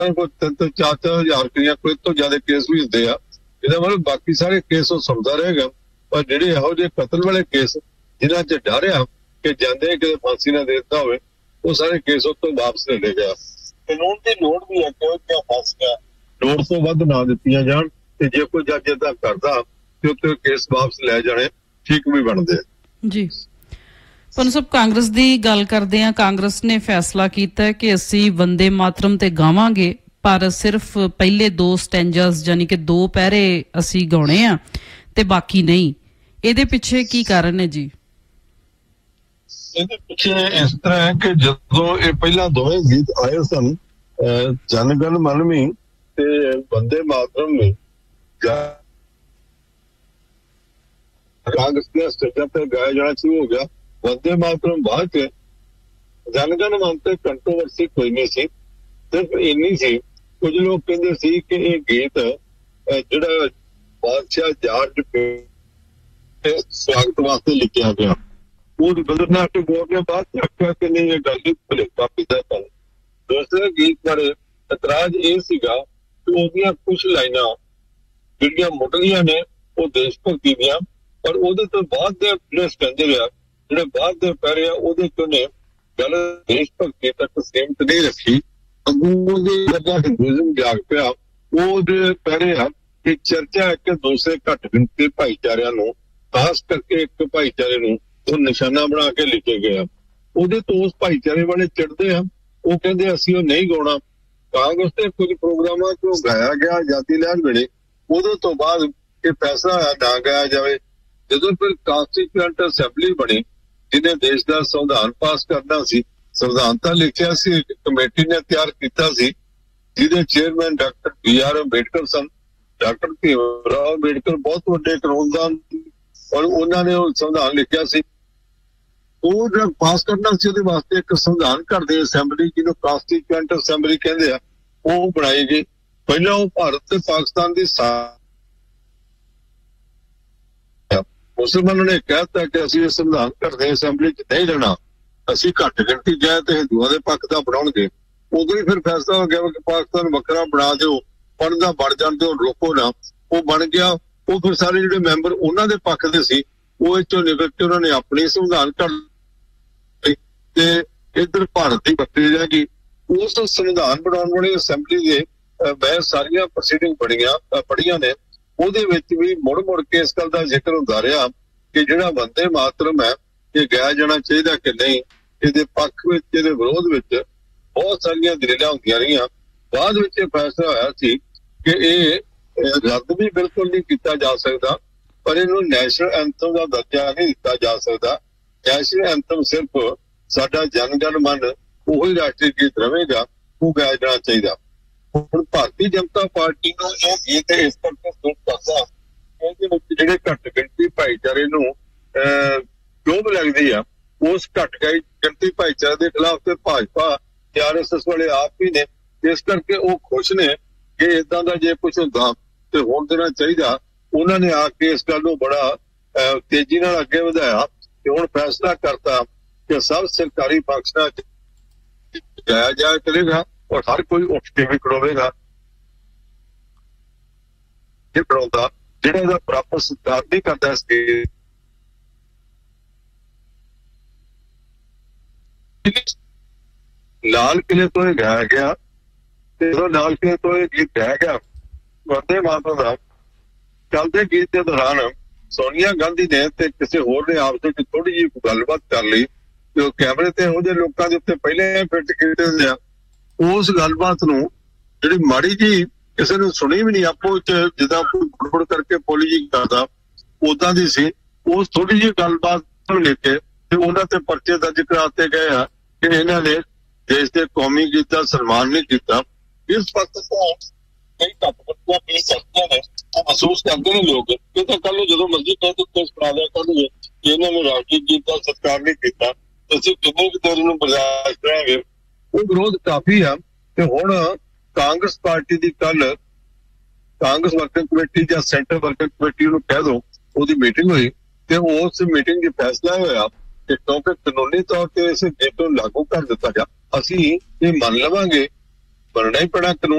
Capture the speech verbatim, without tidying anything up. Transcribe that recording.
कोई तीन तीन चार चार हजार रुपया कोई तो ज्यादा केस भी होंगे आ। ਇਹਦਾ ਮਤਲਬ ਬਾਕੀ ਸਾਰੇ ਕੇਸ ਉਹ ਸੁਣਦਾ ਰਹੇਗਾ, ਪਰ ਜਿਹੜੇ ਇਹੋ ਜਿਹੇ ਕਤਲ ਵਾਲੇ ਕੇਸ ਜਿਨ੍ਹਾਂ 'ਚ ਡਰ ਆ ਕਿ ਜਾਂਦੇ ਕਿਤੇ ਫਾਂਸੀ ਨਾ ਦੇ ਦਿੱਤਾ ਹੋਵੇ, ਉਹ ਸਾਰੇ ਕੇਸ ਉਹ ਤੋਂ ਵਾਪਸ ਲੈ ਲਏਗਾ। ਕਾਨੂੰਨ ਦੀ ਲੋੜ ਵੀ ਹੈ ਕਿ ਉਹ ਕਿਆ ਫਾਂਸੀਆਂ ਲੋੜ ਤੋਂ ਵੱਧ ਨਾ ਦਿੱਤੀਆਂ ਜਾਣ, ਤੇ ਜੇ ਕੋਈ ਜੱਜ ਏਦਾਂ ਕਰਦਾ ਤੇ ਉੱਤੇ ਕੇਸ ਵਾਪਸ ਲੈ ਜਾਣੇ ਠੀਕ ਵੀ ਬਣਦੇ ਜੀ। ਪੰਨੂ ਸਾਹਿਬ, ਕਾਂਗਰਸ ਦੀ ਗੱਲ ਕਰਦੇ ਆ। ਕਾਂਗਰਸ ਨੇ ਫੈਸਲਾ ਕੀਤਾ ਕਿ ਅਸੀਂ ਵੰਦੇ ਮਾਤਰਮ ਤੇ ਗਾਵਾਂਗੇ, ਪਰ ਸਿਰਫ ਪਹਿਲੇ ਦੋ ਸਟੈਂਜਰਸ ਯਾਨੀ ਕਿ ਦੋ ਪਹਿਰੇ ਅਸੀਂ ਗਾਉਣੇ ਆ ਤੇ ਬਾਕੀ ਨਹੀਂ। ਇਹਦੇ ਪਿੱਛੇ ਕੀ ਕਾਰਨ ਹੈ ਜੀ? ਇਹਦੇ ਪਿੱਛੇ ਇਸ ਤਰ੍ਹਾਂ ਹੈ ਕਿ ਜਦੋਂ ਇਹ ਪਹਿਲਾਂ ਦੋਵੇਂ ਗੀਤ ਆਏ ਸਨ, ਜਨ ਗਣ ਮਨ ਵੀ ਤੇ ਵੰਦੇ ਮਾਤਰਮ ਵੀ, ਕਾਂਗਰਸ ਦੇ ਸਟੇਜਾਂ ਤੇ ਗਾਇਆ ਜਾਣਾ ਸ਼ੁਰੂ ਹੋ ਗਿਆ। ਵੰਦੇ ਮਾਤਰਮ ਬਾਅਦ ਚ ਜਨ ਗਣ ਮਨ ਤੇ ਕੰਟਰੋਵਰਸੀ ਕੋਈ ਨਹੀਂ ਸੀ, ਸਿਰਫ ਇੰਨੀ ਸੀ ਕੁਝ ਲੋਕ ਕਹਿੰਦੇ ਸੀ ਕਿ ਇਹ ਗੀਤ ਜਿਹੜਾ ਬਾਦਸ਼ਾਹ ਜਾਰਜ ਸਵਾਗਤ ਵਾਸਤੇ ਲਿਖਿਆ ਗਿਆ, ਉਹ ਬਦਲਣਾ ਤੇ ਬੋਲ ਨੇ ਬਾਅਦ ਆਖਿਆ ਕਿ ਨਹੀਂ ਇਹ ਗੱਲ ਹੀ ਭੁਲੇਖਾ ਪਿਆ ਹੈ। ਦੂਸਰੇ ਗੀਤ ਬਾਰੇ ਇਤਰਾਜ਼ ਇਹ ਸੀਗਾ ਕਿ ਉਹਦੀਆਂ ਕੁਛ ਲਾਈਨਾਂ ਜਿਹੜੀਆਂ ਮੁੱਢਲੀਆਂ ਨੇ ਉਹ ਦੇਸ਼ ਭਗਤੀ ਦੀਆਂ, ਪਰ ਉਹਦੇ ਤੋਂ ਬਾਅਦ ਦੇ ਜਿਹੜੇ ਸਟੈਂਜਰ ਆ, ਜਿਹੜੇ ਬਾਅਦ ਦੇ ਪੈਰੇ ਆ, ਉਹਦੇ ਚ ਉਹਨੇ ਗੱਲ ਦੇਸ਼ ਭਗਤੀ ਤੱਕ ਸੀਮਤ ਨਹੀਂ ਰੱਖੀ। ਅੱਗੋਂ ਦੇ ਜਿਹੜਾ ਹਿੰਦੂਇਜ਼ਮ ਜਾਗ ਪਿਆ, ਉਹਦੇ ਪਹਿਰੇ ਆ ਕਿ ਚਰਚਾ ਹੈ ਕਿ ਦੂਸਰੇ ਘੱਟ ਗਿਣਤੀ ਭਾਈਚਾਰਿਆਂ ਨੂੰ, ਖਾਸ ਕਰਕੇ ਇੱਕ ਭਾਈਚਾਰੇ ਨੂੰ ਉਹ ਨਿਸ਼ਾਨਾ ਬਣਾ ਕੇ ਲਿਖੇ ਗਏ ਆ। ਉਹਦੇ ਤੋਂ ਉਸ ਭਾਈਚਾਰੇ ਵਾਲੇ ਚੜਦੇ ਆ, ਉਹ ਕਹਿੰਦੇ ਅਸੀਂ ਉਹ ਨਹੀਂ ਗਾਉਣਾ। ਕਾਂਗਰਸ ਦੇ ਕੁਝ ਪ੍ਰੋਗਰਾਮਾਂ ਚੋਂ ਗਾਇਆ ਗਿਆ ਆਜ਼ਾਦੀ ਲਹਿਰ ਵੇਲੇ, ਉਦੋਂ ਤੋਂ ਬਾਅਦ ਇਹ ਫੈਸਲਾ ਹੋਇਆ ਨਾ ਗਾਇਆ ਜਾਵੇ। ਜਦੋਂ ਫਿਰ ਕਾਂਸਟੀਟਿਊਐਂਟ ਅਸੈਂਬਲੀ ਬਣੀ ਜਿਹਨੇ ਦੇਸ਼ ਦਾ ਸੰਵਿਧਾਨ ਪਾਸ ਕਰਨਾ ਸੀ, ਸੰਵਿਧਾਨ ਤਾਂ ਲਿਖਿਆ ਸੀ, ਇੱਕ ਕਮੇਟੀ ਨੇ ਤਿਆਰ ਕੀਤਾ ਸੀ ਜਿਹਦੇ chairman doctor B R Ambedkar ਸਨ। ਡਾਕਟਰ ਭੀਮ ਰਾਓ ਅੰਬੇਡਕਰ ਬਹੁਤ ਵੱਡੇ ਕਾਨੂੰਨਦਾਨ, ਔਰ ਉਹਨਾਂ ਨੇ ਉਹ ਸੰਵਿਧਾਨ ਲਿਖਿਆ ਸੀ। ਉਹ ਜਦ ਪਾਸ ਕਰਨਾ ਸੀ ਉਹਦੇ ਵਾਸਤੇ ਇੱਕ ਸੰਵਿਧਾਨ ਘਰ ਦੀ ਅਸੈਂਬਲੀ, ਜਿਹਨੂੰ ਕਾਂਸਟੀਟਿਊਐਂਟ ਅਸੈਂਬਲੀ ਕਹਿੰਦੇ ਆ, ਉਹ ਬਣਾਈ ਗਈ। ਪਹਿਲਾਂ ਉਹ ਭਾਰਤ ਤੇ ਪਾਕਿਸਤਾਨ ਦੀ ਮੁਸਲਮਾਨਾਂ ਨੇ ਕਹਿਤਾ ਕਿ ਅਸੀਂ ਇਹ ਸੰਵਿਧਾਨ ਘਰ ਦੀ ਅਸੈਂਬਲੀ ਚ ਨਹੀਂ ਰਹਿਣਾ, ਅਸੀਂ ਘੱਟ ਗਿਣਤੀ ਜਾਏ ਤੇ ਹਿੰਦੂਆਂ ਦੇ ਪੱਖ ਦਾ ਬਣਾਉਣਗੇ। ਉਦੋਂ ਹੀ ਫਿਰ ਫੈਸਲਾ ਹੋ ਗਿਆ ਕਿ ਪਾਕਿਸਤਾਨ ਵੱਖਰਾ ਬਣਾ ਦਿਓ, ਬਣਦਾ ਬਣ ਜਾਣ ਦਿਓ, ਰੋਕੋ ਨਾ। ਉਹ ਬਣ ਗਿਆ। ਉਹ ਫਿਰ ਸਾਰੇ ਜਿਹੜੇ ਮੈਂਬਰ ਉਹਨਾਂ ਦੇ ਪੱਖ ਦੇ ਸੀ, ਉਹ ਇਹ ਚੋਂ ਨਿਕਲ ਕੇ ਉਹਨਾਂ ਨੇ ਆਪਣੀ ਸੰਵਿਧਾਨ ਘੜ ਤੇ ਇੱਧਰ ਭਾਰਤ ਦੀ ਵੱਖਰੀ ਰਹਿ ਗਈ। ਉਸ ਸੰਵਿਧਾਨ ਬਣਾਉਣ ਵਾਲੀ ਅਸੈਂਬਲੀ ਦੇ ਮੈਂ ਸਾਰੀਆਂ ਪ੍ਰੋਸੀਡਿੰਗ ਬਣੀਆਂ ਪੜ੍ਹੀਆਂ ਨੇ, ਉਹਦੇ ਵਿੱਚ ਵੀ ਮੁੜ ਮੁੜ ਕੇ ਇਸ ਗੱਲ ਦਾ ਜ਼ਿਕਰ ਹੁੰਦਾ ਰਿਹਾ ਕਿ ਜਿਹੜਾ ਵੰਦੇ ਮਾਤਰਮ ਹੈ ਇਹ ਗਾਇਆ ਜਾਣਾ ਚਾਹੀਦਾ ਕਿ ਨਹੀਂ। ਇਹਦੇ ਪੱਖ ਵਿੱਚ, ਇਹਦੇ ਵਿਰੋਧ ਵਿੱਚ ਬਹੁਤ ਸਾਰੀਆਂ ਦਲੀਲਾਂ ਹੁੰਦੀਆਂ ਰਹੀਆਂ। ਬਾਅਦ ਵਿੱਚ ਇਹ ਫੈਸਲਾ ਹੋਇਆ ਸੀ ਕਿ ਇਹ ਰੱਦ ਵੀ ਬਿਲਕੁਲ ਨਹੀਂ ਕੀਤਾ ਜਾ ਸਕਦਾ, ਪਰ ਇਹਨੂੰ ਨੈਸ਼ਨਲ ਐਂਥਮ ਦਾ ਦਰਜਾ ਨਹੀਂ ਦਿੱਤਾ ਜਾ ਸਕਦਾ। ਨੈਸ਼ਨਲ ਐਂਥਮ ਸਿਰਫ ਸਾਡਾ ਜਨ ਗਣ ਮਨ ਉਹੀ ਰਾਸ਼ਟਰੀ ਗੀਤ ਰਹੇਗਾ, ਉਹ ਗਾਇਆ ਜਾਣਾ ਚਾਹੀਦਾ। ਹੁਣ ਭਾਰਤੀ ਜਨਤਾ ਪਾਰਟੀ ਨੂੰ ਇਹ ਗੀਤ ਇਸ ਕਰਕੇ ਸੂਟ ਕਰਦਾ, ਇਹਦੇ ਵਿੱਚ ਜਿਹੜੇ ਘੱਟ ਗਿਣਤੀ ਭਾਈਚਾਰੇ ਨੂੰ ਜੋਬ ਲੱਗਦੀ ਆ, ਉਸ ਘੱਟ ਗਿਣਤੀ ਭਾਈਚਾਰੇ ਦੇ ਖਿਲਾਫ ਤੇ ਭਾਜਪਾ ਤੇ ਆਰ ਐਸ ਐਸ ਵਾਲੇ ਆਪ ਹੀ ਨੇ। ਇਸ ਕਰਕੇ ਉਹ ਖੁਸ਼ ਨੇ ਕਿ ਏਦਾਂ ਦਾ ਜੇ ਕੁਛ ਹੁੰਦਾ ਤੇ ਹੋਣ ਦੇਣਾ ਚਾਹੀਦਾ। ਉਹਨਾਂ ਨੇ ਆ ਕੇ ਇਸ ਗੱਲ ਨੂੰ ਬੜਾ ਤੇਜ਼ੀ ਨਾਲ ਅੱਗੇ ਵਧਾਇਆ ਤੇ ਹੁਣ ਫੈਸਲਾ ਕਰਤਾ ਕਿ ਸਭ ਸਰਕਾਰੀ ਫੰਕਸ਼ਨਾਂ ਚ ਗਾਇਆ ਜਾਇਆ ਕਰੇਗਾ ਔਰ ਹਰ ਕੋਈ ਉੱਠ ਕੇ ਵੀ ਖੜੋਵੇਗਾ। ਇਹ ਬਣਾਉਂਦਾ ਜਿਹੜਾ ਇਹਦਾ ਪ੍ਰਾਪਤ ਸਤਿਕਾਰ ਨਹੀਂ ਕਰਦਾ ਸੀ। ਲਾਲ ਕਿਲੇ ਤੋਂ ਇਹ ਗਾਇਆ ਗਿਆ ਤੇ ਜਦੋਂ ਲਾਲ ਕਿਲੇ ਤੋਂ ਇਹ ਗੀਤ ਗਾਇਆ ਗਿਆ ਵੰਦੇ ਮਾਤਰਮ ਦਾ, ਚੱਲਦੇ ਗੀਤ ਦੇ ਦੌਰਾਨ ਸੋਨੀਆ ਗਾਂਧੀ ਨੇ ਤੇ ਕਿਸੇ ਹੋਰ ਨੇ ਆਪਸ ਵਿੱਚ ਥੋੜੀ ਜਿਹੀ ਗੱਲਬਾਤ ਕਰ ਲਈ ਤੇ ਉਹ ਕੈਮਰੇ ਤੇ ਉਹਦੇ ਲੋਕਾਂ ਦੇ ਉੱਤੇ ਪਹਿਲੇ ਫਿੱਟ ਕੀਤੇ ਹੁੰਦੇ ਆ। ਉਸ ਗੱਲਬਾਤ ਨੂੰ ਜਿਹੜੀ ਮਾੜੀ ਜੀ ਕਿਸੇ ਨੂੰ ਸੁਣੀ ਵੀ ਨਹੀਂ, ਆਪੋ ਚ ਜਿੱਦਾਂ ਬੁੜਬੁੜ ਕਰਕੇ ਪੋਲੀ ਜੀ ਕਰਦਾ ਉਦਾਂ ਦੀ ਸੀ। ਉਸ ਥੋੜੀ ਜਿਹੀ ਗੱਲਬਾਤ ਨੂੰ ਲੈ ਕੇ ਤੇ ਉਹਨਾਂ ਤੇ ਪਰਚੇ ਦਰਜ ਕਰਾਤੇ ਗਏ ਆ ਕਿ ਇਹਨਾਂ ਨੇ ਦੇਸ਼ ਦੇ ਕੌਮੀ ਗੀਤ ਦਾ ਸਨਮਾਨ ਨਹੀਂ ਕੀਤਾ। ਇਸ ਪੱਖ ਤੋਂ ਕਈ ਘੱਟ ਬੱਚਿਆਂ ਦੀ ਚਰਚਾ ਨੇ ਉਹ ਮਹਿਸੂਸ ਕਰਦੇ ਨੇ ਲੋਕ ਕਿ ਤਾਂ ਕੱਲ ਨੂੰ ਜਦੋਂ ਮਰਜ਼ੀ ਕਹਿ ਦਿੱਤੇ ਕੇਸ ਬਣਾ ਲਿਆ ਕਰਨਗੇ ਕਿ ਇਹਨਾਂ ਨੇ ਰਾਸ਼ਟਰੀ ਗੀਤ ਦਾ ਸਤਿਕਾਰ ਨਹੀਂ ਕੀਤਾ, ਅਸੀਂ ਕਿੰਨੇ ਕੁ ਦੇਰ ਨੂੰ ਬਰਦਾਸ਼ਤ ਕਰਾਂਗੇ। ਉਹ ਵਿਰੋਧ ਕਾਫੀ ਆ ਤੇ ਹੁਣ ਕਾਂਗਰਸ ਪਾਰਟੀ ਦੀ ਕੱਲ ਕਾਂਗਰਸ ਵਰਕਿੰਗ ਕਮੇਟੀ ਜਾਂ ਸੈਂਟਰ ਵਰਕਿੰਗ ਕਮੇਟੀ ਨੂੰ ਕਹਿ ਦੋ, ਉਹਦੀ ਮੀਟਿੰਗ ਹੋਈ ਤੇ ਉਸ ਮੀਟਿੰਗ ਚ ਫੈਸਲਾ ਹੋਇਆ ਕਿ ਕਿਉਂਕਿ ਕਾਨੂੰਨੀ ਤੌਰ ਤੇ ਇਸ ਗੀਤ ਨੂੰ ਲਾਗੂ ਕਰ ਦਿੱਤਾ ਗਿਆ, ਅਸੀਂ ਇਹ ਮੰਨ ਲਵਾਂਗੇ, ਮੰਨਣਾ ਹੀ ਪੈਣਾ ਕਾਨੂੰਨ।